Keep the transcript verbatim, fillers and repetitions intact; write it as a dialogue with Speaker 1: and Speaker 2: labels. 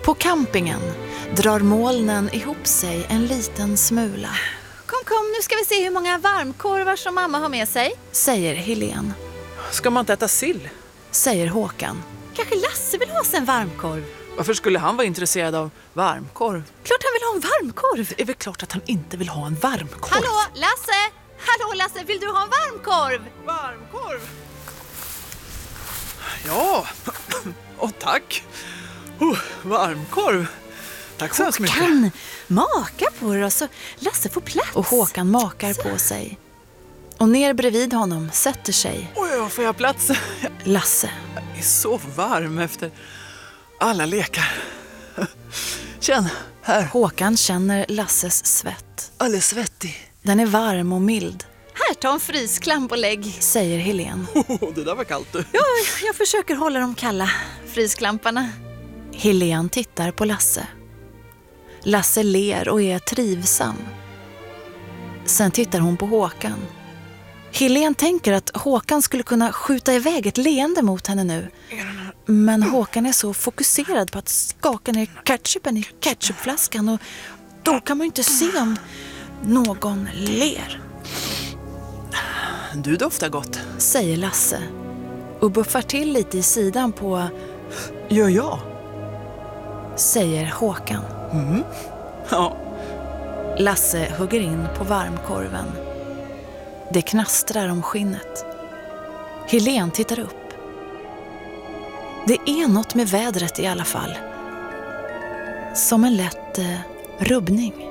Speaker 1: På campingen drar molnen ihop sig en liten smula.
Speaker 2: Kom, kom, nu ska vi se hur många varmkorvar som mamma har med sig,
Speaker 1: säger Helene.
Speaker 3: Ska man inte äta sill?
Speaker 1: Säger Håkan.
Speaker 2: Kanske Lasse vill ha sig en varmkorv.
Speaker 3: Varför skulle han vara intresserad av varmkorv?
Speaker 2: Klart han vill ha en varmkorv.
Speaker 3: Det är väl klart att han inte vill ha en varmkorv.
Speaker 2: Hallå, Lasse! Hallå, Lasse, vill du ha en varmkorv?
Speaker 3: Varmkorv? Ja, och tack. Oh, varmkorv. Tack så hemskt mycket.
Speaker 2: Håkan, maka på det så Lasse får plats.
Speaker 1: Och Håkan makar på sig. Och ner bredvid honom sätter sig
Speaker 3: Oj, får jag plats?
Speaker 1: Lasse.
Speaker 3: Jag är så varm efter alla lekar. Känn, här.
Speaker 1: Håkan känner Lasses svett.
Speaker 3: Alldeles svettig.
Speaker 1: Den är varm och mild,
Speaker 2: Här, ta en frisklamp och lägg.
Speaker 1: säger Helene.
Speaker 3: Oh, det där var kallt du.
Speaker 2: Ja, jag försöker hålla dem kalla, frisklamparna.
Speaker 1: Helene tittar på Lasse. Lasse ler och är trivsam. Sen tittar hon på Håkan. Helene tänker att Håkan skulle kunna skjuta iväg ett leende mot henne nu. Men Håkan är så fokuserad på att skaka ner ketchupen i ketchupflaskan och då kan man inte se om någon ler.
Speaker 3: Du doftar gott.
Speaker 1: Säger Lasse och buffar till lite i sidan på
Speaker 3: Gör jag?
Speaker 1: säger Håkan.
Speaker 3: Mm. Ja.
Speaker 1: Lasse hugger in på varmkorven. Det knastrar om skinnet. Helene tittar upp. Det är något med vädret i alla fall. Som en lätt eh, rubbning.